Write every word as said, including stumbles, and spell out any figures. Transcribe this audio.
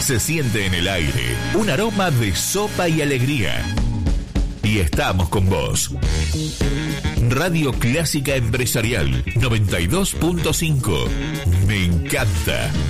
Se siente en el aire un aroma de sopa y alegría. Y estamos con vos. Radio Clásica Empresarial noventa y dos punto cinco. Me encanta.